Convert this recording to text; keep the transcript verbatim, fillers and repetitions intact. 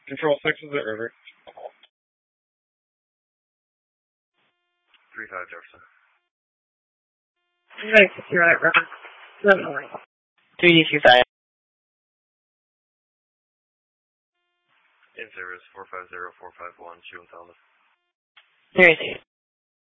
Control six is at River. three five Jefferson. Nice, you're at River. seven nine. three D two five. In service, four five zero four five one, Shoe and Falmouth. There is